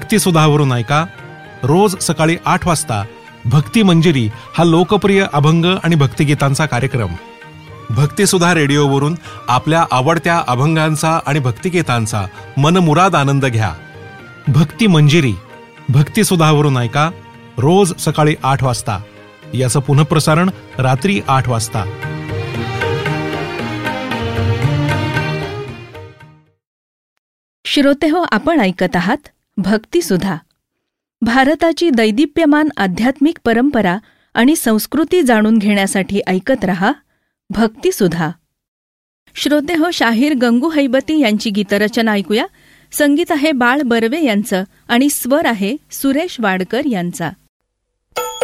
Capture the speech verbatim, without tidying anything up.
भक्तिसुधावरून ऐका. रोज सकाळी आठ वाजता भक्ती मंजिरी हा लोकप्रिय अभंग आणि भक्तिगीतांचा कार्यक्रम. भक्तिसुधा रेडिओवरून आपल्या आवडत्या अभंगांचा आणि भक्तिगीतांचा मनमुराद आनंद घ्या. भक्ती मंजिरी भक्तिसुधावरून ऐका. रोज सकाळी आठ वाजता. याचं पुनःप्रसारण रात्री आठ वाजता. श्रोतेहो, आपण ऐकत आहात भक्तिसुधा. भारताची दैदिप्यमान आध्यात्मिक परंपरा आणि संस्कृती जाणून घेण्यासाठी ऐकत रहा भक्तिसुधा. श्रोतेहो, शाहीर गंगू हैबती यांची गीतरचना ऐकूया. संगीत आहे बाळ बर्वे यांचं आणि स्वर आहे सुरेश वाडकर यांचा.